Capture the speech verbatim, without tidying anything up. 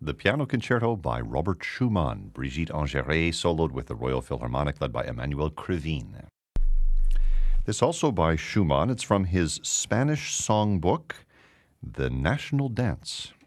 the Piano Concerto by Robert Schumann. Brigitte Ingéré soloed with the Royal Philharmonic led by Emmanuel Krivine. This also by Schumann. It's from his Spanish songbook, The National Dance.